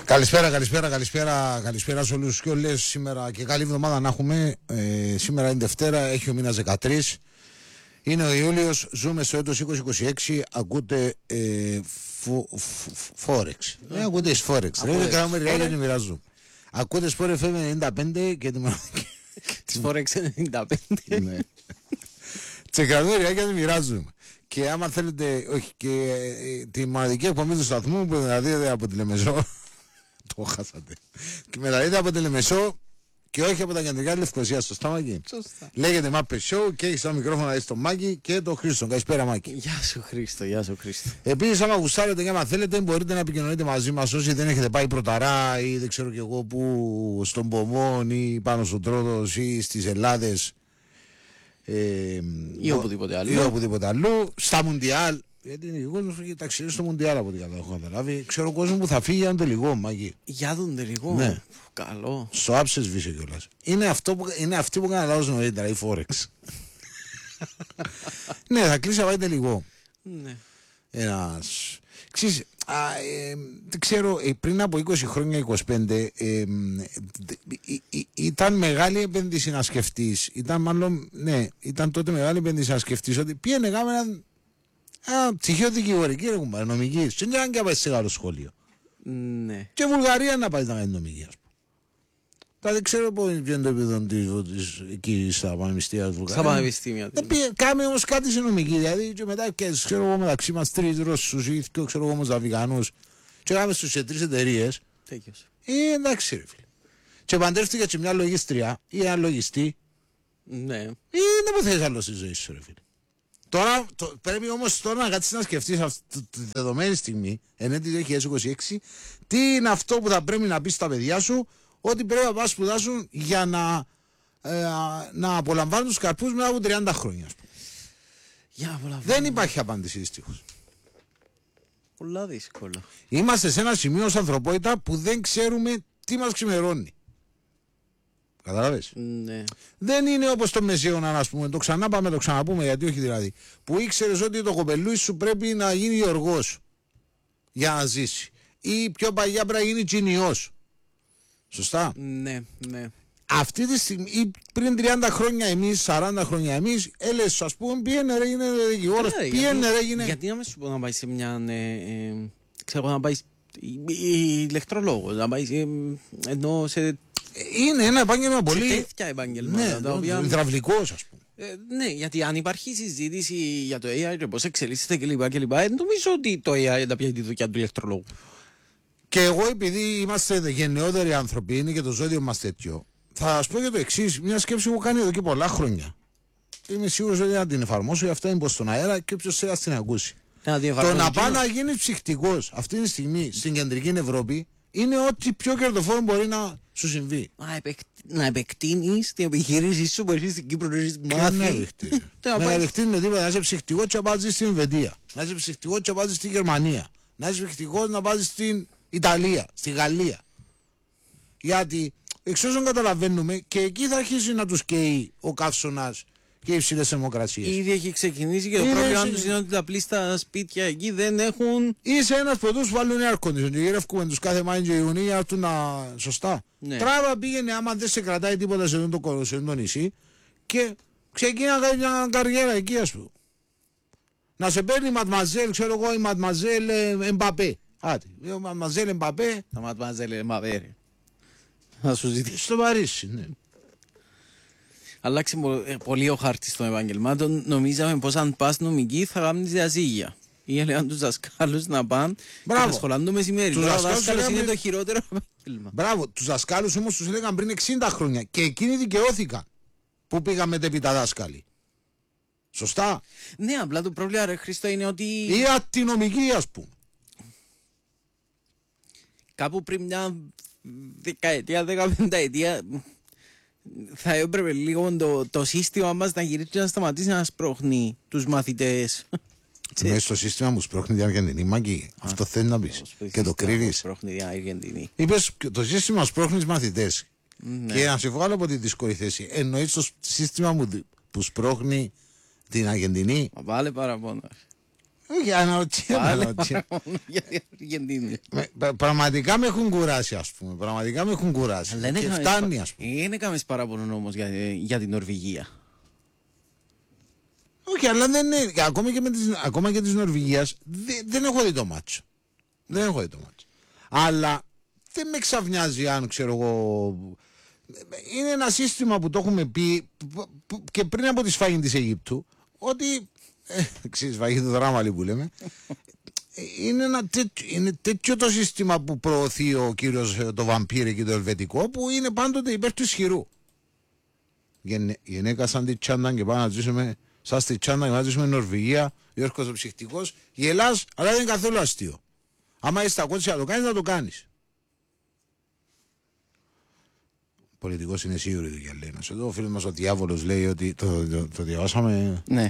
Καλησπέρα σε όλους και όλες. Σήμερα και καλή εβδομάδα να έχουμε. Σήμερα είναι Δευτέρα, έχει ο μήνας 13. Είναι ο Ιούλιος, ζούμε στο έτος 2026. Ακούτε Forex. Ακούτε Forex. Δεν κάνουμε реально, δεν μοιράζουμε. Ακούτε Sport FM 95 και τη Forex 95. Ναι. Τσεκαρούμε реально, δεν μοιράζουμε. Και άμα θέλετε, όχι, και τη μοναδική εκπομπή του σταθμού που δηλαδή από τη Λεμεσό. Το χάσατε. Και μεταδίδεται από τη Λεμεσό και όχι από τα κεντρικά τη Λευκοσίας. Σωστά, Μάκη. Σωστά. Λέγεται Μάπε Show και έχει το μικρόφωνο στο Μάκη και το Χρήστο. Καλησπέρα, Μάκη. Γεια σου, Χρήστο, γεια σου, Χρήστο. Επίσης, άμα γουστάρετε και άμα θέλετε, μπορείτε να επικοινωνείτε μαζί μας όσοι δεν έχετε πάει πρωταρά ή δεν ξέρω κι εγώ που, στον Πομόν ή πάνω στον Τρόδος ή στις Ελλάδες. Ή οπουδήποτε αλλού. Στα Μουντιάλ. Γιατί ο κόσμος ταξιδεύει στο Μουντιάλ από ό,τι έχω καταλάβει. Ξέρω κόσμο που θα φύγει για τον τελικό, Μάκη. Για τον τελικό. Ναι. Καλό. Στο άψε σβήσε κιόλας. Είναι αυτοί που κάνουν λάθος νωρίτερα, η Forex. Ναι, θα κλείσει να πάει τελικό. Ναι. Ένας. Ξέρεις, δεν ξέρω, πριν από 20 χρόνια, 25, ήταν μεγάλη επένδυση να σκεφτείς. Ήταν μάλλον, ναι, ήταν τότε μεγάλη επένδυση να σκεφτείς ότι πήγαινε κάμε έναν πτυχίο δικηγορική, ρε κουμπάρε, νομική. Δεν ήταν και να πάει σε καλό σχολείο. Ναι. Και Βουλγαρία να πάει να κάνει νομική, ας πούμε. Δεν ξέρω ποιο είναι το επίπεδο εκεί στα πανεπιστήμια της Βουλγαρίας. Στα πανεπιστήμια. Κάμε όμως κάτι σε νομική, δηλαδή και μετά και ξέρω εγώ μεταξύ μας 3 Ρώσους ή και ξέρω εγώ Μοζαβικανούς και κάμε στους σε 3 εταιρείες. Τέκιος. Εντάξει ρε φίλε. Και παντρεύτηκα και μια λογίστρια ή ένα λογιστή. Ναι. Ή δεν που θες άλλο στη ζωή σου ρε φίλε. Τώρα, πρέπει όμως τώρα να κάτσεις να σκεφτείς τη δεδομένη στιγμή, εν 2026, τι είναι αυτό που θα πρέπει να πεις στα παιδιά σου, ότι πρέπει να πας σπουδάσουν για να απολαμβάνουν τους καρπούς μετά από 30 χρόνια. Δεν υπάρχει απάντηση δυστυχώς. Πολλά δύσκολα. Είμαστε σε ένα σημείο ως ανθρωπότητα που δεν ξέρουμε τι μας ξημερώνει. Καταλάβες. Ναι. Δεν είναι όπως το Μεσαίωνα, ας πούμε. Το ξανάπαμε, το ξαναπούμε, γιατί όχι δηλαδή. Που ήξερες ότι το κοπελούι σου πρέπει να γίνει γεωργός για να ζήσει. Ή πιο παλιά πρέπει να γίνει τζινιός. Σωστά. Ναι, ναι. Αυτή τη στιγμή, ή πριν 30 χρόνια εμείς, 40 χρόνια εμείς, έλεγες, ας πούμε, πήγαινε ρε, είναι δικηγόρος, πήγαινε ρε, είναι. Γιατί να με σου πω να πάει σε μια. Ξέρω να πάει. Ηλεκτρολόγος, να πάει. Ενώ σε. Είναι ένα επάγγελμα πολύ. Σε τέτοια επάγγελματα. Ναι, υδραυλικός, ας πούμε. Ναι, γιατί αν υπάρχει συζήτηση για το AI και πώς εξελίσσεται κλπ. Νομίζω ότι το AI θα πιάσει τη δουλειά του ηλεκτρολόγου. Και εγώ, επειδή είμαστε γενναιότεροι άνθρωποι, είναι και το ζώδιο μας τέτοιο, θα σας πω και το εξής: μια σκέψη που έχω κάνει εδώ και πολλά χρόνια. Είμαι σίγουρος ότι να την εφαρμόσω, γι' αυτό είναι πως στον αέρα και όποιος θέλει να την ακούσει. Το να πάει να γίνει ψυχτικός αυτή τη στιγμή στην κεντρική Ευρώπη είναι ό,τι πιο κερδοφόρο μπορεί να σου συμβεί. Να επεκτείνεις την επιχείρησή σου που έρχεσαι στην Κύπρο να έχεις μάθει. Να επεκτείνεις με τίποτα, να είσαι ψυχτικός και να πας στην Βεντία. Να είσαι ψυχτικός και να πας στη Γερμανία. Να είσαι ψυχτικός να πας στην Ιταλία, στη Γαλλία. Γιατί εξ όσων καταλαβαίνουμε και εκεί θα αρχίσει να τους καίει ο καύσωνας και οι υψηλές θερμοκρασίες. Ήδη έχει ξεκινήσει και το πρόβλημα τους είναι ότι τα πλήστα σπίτια εκεί δεν έχουν. Είσαι ένας από αυτούς που βάλουν air condition και γυρεύκουμε τους κάθε Μάη και Ιουνίου για να σωστά. Ναι. Τράβα πήγαινε άμα δεν σε κρατάει τίποτα σε το νησί και ξεκίνα να κάνει μια καριέρα εκεί, ας πούμε. Να σε παίρνει η Ματμαζέλ, ξέρω εγώ, η Ματμαζέλ Εμπαπέ. Άτι, ο Ματμαζέλ Εμπαπέ. Τα Ματμαζέλ Εμπαπέ. Θα σου ζητήσω. Στο Παρίσι, ναι. Αλλάξει πολύ ο χάρτης των επαγγελμάτων. Νομίζαμε πως αν πας νομική θα κάνεις διαζύγια. Ή έλεγαν τους δασκάλους να πάνε και θα σχολάνε το μεσημέρι. Τώρα ο δάσκαλος είναι το χειρότερο επάγγελμα. Μπράβο, τους δασκάλους όμως τους έλεγαν πριν 60 χρόνια και εκείνοι δικαιώθηκαν που πήγαν μετέπειτα δάσκαλοι. Σωστά. Ναι, απλά το πρόβλημα, ρε Χρήστο, είναι ότι. Ή αστυνομική, ας πούμε. Κάπου πριν μια δεκαετία, 15 ετία, θα έπρεπε λίγο το σύστημα μας να γυρίσει και να σταματήσει να σπρώχνει τους μαθητές. Μέσα στο σύστημα μου σπρώχνει την Αργεντινή, Μάκη. Αυτό θέλει να πεις. Και το κρύβεις. Σπρώχνει την Αργεντινή. Είπες το σύστημα σπρώχνει τους μαθητές. Ναι. Και να σε βγάλω από τη δύσκολη θέση. Εννοείς το σύστημα μου που σπρώχνει την Αργεντινή. Βάλε παραπάνω. Όχι, αναρωτιέμαι. Πραγματικά με έχουν κουράσει, ας πούμε. Πραγματικά με έχουν κουράσει. Και φτάνει, ας πούμε. Δεν έκαμες παράπονο όμως για την Νορβηγία. Όχι, αλλά δεν είναι. Ακόμα και της Νορβηγίας δεν έχω δει το μάτσο. Δεν έχω δει το μάτσο. Αλλά δεν με ξαφνιάζει αν ξέρω εγώ. Είναι ένα σύστημα που το έχουμε πει και πριν από τη σφάγη της Αιγύπτου, ότι ξέρεις, σφάγη το δράμα που λέμε, είναι τέτοιο το σύστημα που προωθεί ο κύριος το βαμπύρι και το ελβετικό, που είναι πάντοτε υπέρ του ισχυρού. Γενέκα σαν τη Τσάντα και πάμε να ζήσουμε σαν τη Τσάντα και να ζήσουμε Νορβηγία, Γιώργος ο ψυχτικός, γελάς, αλλά δεν είναι καθόλου αστείο. Άμα είσαι στα κότσια να το κάνεις, να το κάνεις. Πολιτικός είναι σίγουρη του Γιαλένας. Εδώ ο φίλος μας ο Διάβολος λέει ότι το διαβάσαμε. Ναι.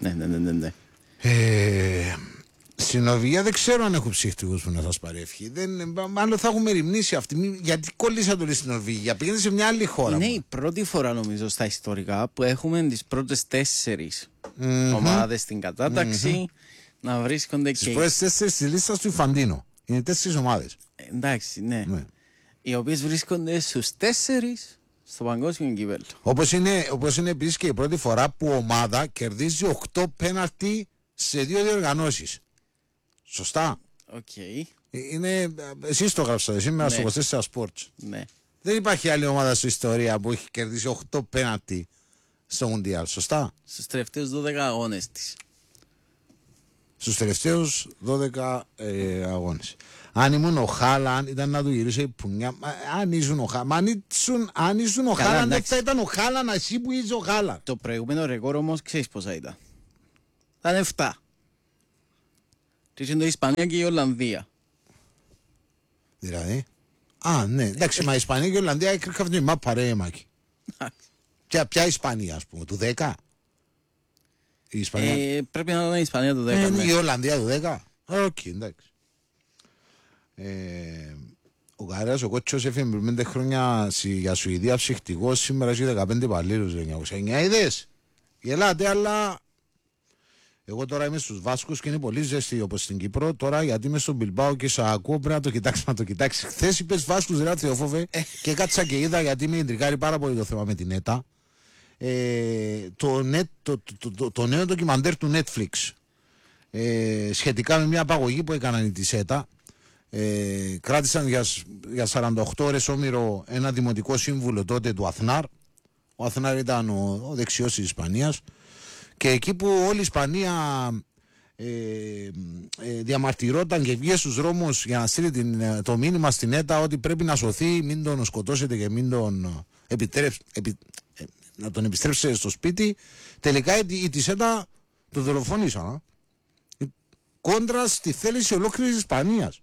Στην Νορβηγία δεν ξέρω αν έχουν ψύχτικους που να σας παρεύχει. Μάλλον θα έχουμε ρημνήσει αυτή. Γιατί κολλήσα το λέει στην Νορβηγία. Πήγαινε σε μια άλλη χώρα. Είναι η πρώτη φορά νομίζω στα ιστορικά που έχουμε τις πρώτες 4 ομάδες στην κατάταξη να βρίσκονται και. Τις πρώτες 4 στη λίστα του Ιφαντίνο. Είναι 4 ομάδες. Εντάξει, ναι. Οι οποίες βρίσκονται στους 4 στο παγκόσμιο κύπελλο. Όπως είναι επίσης και η πρώτη φορά που ομάδα κερδίζει 8 πέναλτι σε 2 διοργανώσεις. Σωστά. Okay. Εσείς το γράψατε σήμερα στο 24 Sports. Ναι. Δεν υπάρχει άλλη ομάδα στην ιστορία που έχει κερδίσει 8 πέναλτι στο Μουντιάλ. Σωστά. Στους τελευταίους 12 αγώνες της. Στους τελευταίους 12 αγώνες. Αν ήμουν ο Χάλαν, ήταν να του γυρίσω η πουνιά. Αν ήσουν ο Χάλαν, αν ήσουν ο Χάλαν, δεν θα ήταν ο Χάλαν εσύ που είσαι ο Χάλαν. Το προηγούμενο ρεκόρ όμως ξέρεις πόσα ήταν. Ήταν 7. Και είναι το Ισπανία και η Ολλανδία. Δηλαδή. Ναι, εντάξει, μα η Ισπανία και η Ολλανδία έκρυφαν την μάπα ρε Μάκη. Ποια Ισπανία, ας πούμε, του 10? Η Ισπανία. Πρέπει να ήταν η Ισπανία του 10. Η Ολλανδία του 10. Οκ, εντάξει. Ο Καρέας ο Κότσος έφυγε πριν 5 χρόνια για Σουηδία ψυχτικός. Σήμερα έχει 15 παλίρους. 909 είδες. Γελάτε, αλλά εγώ τώρα είμαι στους Βάσκους και είναι πολύ ζεστή όπως στην Κύπρο. Τώρα γιατί είμαι στον Μπιλμπάο και σε ακούω πρέπει να το κοιτάξει. Χθες είπες Βάσκους ρε Θεοφόβε και κάτσα και είδα γιατί με ιντρικάρει πάρα πολύ το θέμα με την ΕΤΑ. Το νέο ντοκιμαντέρ του Netflix σχετικά με μια απαγωγή που έκαναν τη ΕΤΑ. Κράτησαν για 48 ώρες όμηρο ένα δημοτικό σύμβουλο τότε του Αθνάρ. Ο Αθνάρ ήταν ο δεξιός της Ισπανίας και εκεί που όλη η Ισπανία διαμαρτυρόταν και βγήκε στους δρόμους για να στείλει το μήνυμα στην ΕΤΑ ότι πρέπει να σωθεί, μην τον σκοτώσετε και μην τον να τον επιστρέψετε στο σπίτι, τελικά οι της ΕΤΑ το δολοφόνησαν κόντρα στη θέληση ολόκληρης της Ισπανίας.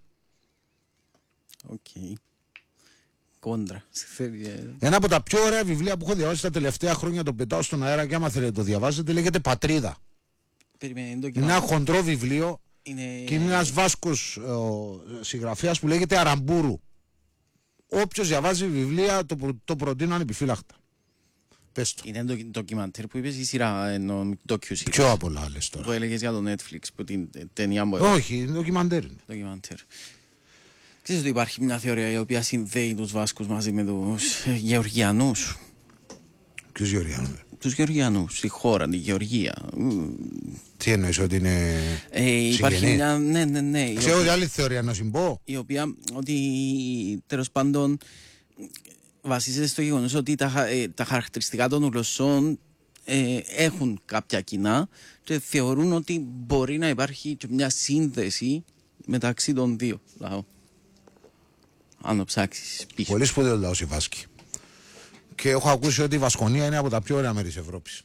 Okay. Κόντρα. Ένα από τα πιο ωραία βιβλία που έχω διαβάσει τα τελευταία χρόνια, το πετάω στον αέρα και άμα θέλετε το διαβάζετε, λέγεται Πατρίδα. Είναι ένα χοντρό βιβλίο και είναι ένας Βάσκος συγγραφέας που λέγεται Αραμπούρου. Όποιος διαβάζει βιβλία το προτείνω ανεπιφύλακτα. Πες το. Είναι το ντοκιμαντέρ που είπες η σειρά, ντοκιου-σειρά. Πιο από όλα άλλες τώρα. Που έλεγες για το Netflix, που την ταινία μου. Όχι, είναι ντοκιμαντέρ. Ξέρεις ότι υπάρχει μια θεωρία η οποία συνδέει τους Βάσκους μαζί με τους Γεωργιανούς. Ποιους Γεωργιανούς? Τους Γεωργιανούς, στη χώρα, τη Γεωργία. Τι εννοείς, ότι είναι υπάρχει μια, ναι. Ξέρω ότι άλλη θεωρία να συμπώ. Η οποία, ότι τέλος πάντων βασίζεται στο γεγονός ότι τα χαρακτηριστικά των γλωσσών έχουν κάποια κοινά και θεωρούν ότι μπορεί να υπάρχει και μια σύνδεση μεταξύ των δύο λαών. Αν το ψάξεις πίσω. Πολύ σπουδαίο λαός η Βάσκη. Και έχω ακούσει ότι η Βασκονία είναι από τα πιο ωραία μέρη της Ευρώπης.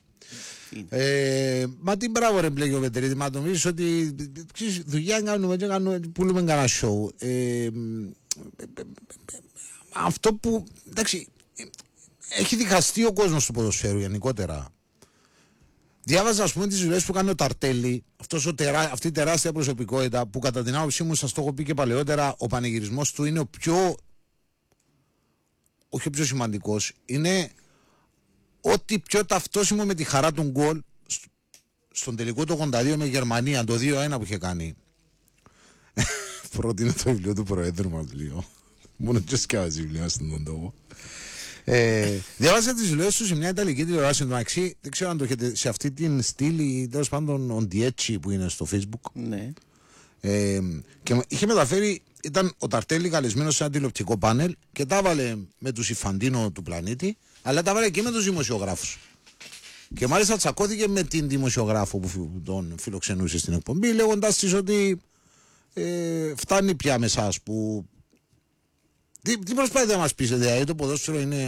Μα τι μπράβο ρε μπλέγει ο Βετερίδη, μα νομίζεις ότι δουλειά κάνουμε και πουλούμε κανένα σοου. Αυτό που, εντάξει, έχει διχαστεί ο κόσμος του ποδοσφαίρου γενικότερα. Διάβαζα, ας πούμε, τις δουλειές που κάνει ο Ταρτέλη, αυτή η τεράστια προσωπικότητα που κατά την άποψή μου, σας το έχω πει και παλαιότερα, ο πανηγυρισμός του είναι όχι ο πιο σημαντικός, είναι ότι πιο ταυτόσιμο με τη χαρά του γκολ στον τελικό του 82 με Γερμανία, το 2-1 που είχε κάνει. Πρότεινε το βιβλίο του Προέδρου μας λίγο. Μόνο και σκιάζει βιβλία στον τόπο. Διάβασα τις δηλώσεις του σε μια Ιταλική τηλεόραση. Εντάξει, δεν ξέρω αν το έχετε σε αυτή την στήλη, τέλος πάντων, ο Ντιέτσι που είναι στο Facebook. Ναι. Και είχε μεταφέρει, ήταν ο Ταρτέλη καλεσμένος σε ένα τηλεοπτικό πάνελ και τα έβαλε με τους Ιφαντίνο του πλανήτη, αλλά τα έβαλε και με τους δημοσιογράφους. Και μάλιστα τσακώθηκε με την δημοσιογράφο που τον φιλοξενούσε στην εκπομπή, λέγοντας της ότι φτάνει πια με εσάς που. Τι προσπάθειες να μας πείτε, δηλαδή το ποδόσφαιρο είναι.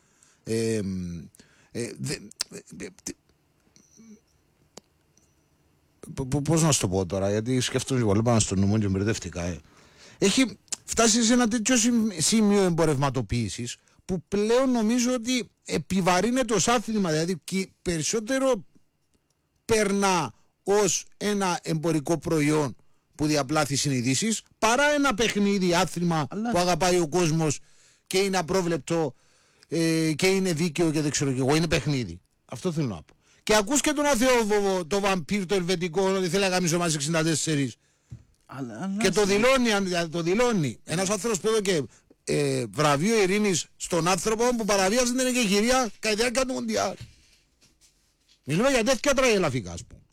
Πώς να σου το πω τώρα, γιατί σκέφτομαι πολύ πάνω στο νου μου και μπερδεύτηκα. Έχει φτάσει σε ένα τέτοιο σημείο εμπορευματοποίησης που πλέον νομίζω ότι επιβαρύνεται ως άθλημα, δηλαδή και περισσότερο περνά ως ένα εμπορικό προϊόν που διαπλάθει συνειδήσεις παρά ένα παιχνίδι, άθλημα που αγαπάει ο κόσμος και είναι απρόβλεπτο και είναι δίκαιο και δεν ξέρω και εγώ, είναι παιχνίδι. Αυτό θέλω να πω. Και ακούς και τον αθεόβοβο, το βαμπύρ, το ελβετικό, ότι θέλει να κάνει μαζί 64. Και το δηλώνει. Ένας άνθρωπος που έδωκε βραβείο ειρήνης στον άνθρωπο που παραβίασε την εγκεχηρία κατά τη διάρκεια του Μοντιάλ. Μιλούμε για τέτοια τραγελαφικά, ας πούμε.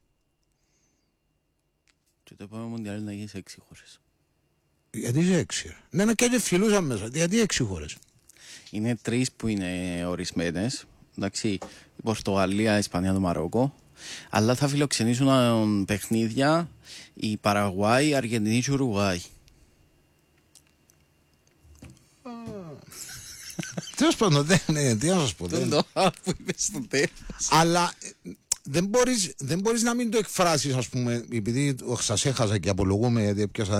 Και το επόμενο Μοντιάλ να γίνει σε 6 χώρες. Γιατί σε 6? Ναι, και φιλούσαν μέσα. Γιατί 6 χώρες? Είναι 3 που είναι ορισμένες. Εντάξει, η Πορτογαλία, η Ισπανία, το Μαρόκο. Αλλά θα φιλοξενήσουν παιχνίδια η Παραγουάη, η Αργεντινή και η Ουρουγουάη. Τέλος πάντων, τι να σας πω. Αλλά δεν μπορείς να μην το εκφράσεις, ας πούμε, επειδή σας έχασα και απολογούμε γιατί έπιασα